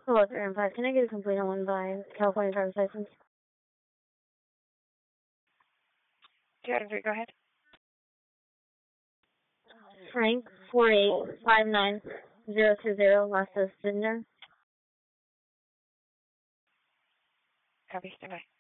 Hello, Aaron 5. Can I get a complete one by California driver's license? Go ahead. Frank 4859020, last of Cinder. Copy, stand by.